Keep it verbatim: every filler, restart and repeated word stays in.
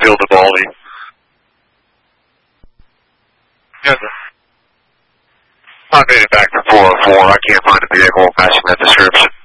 Springfield to Baldy. Yes, sir. I made it back to four oh four. I can't find a vehicle matching that description.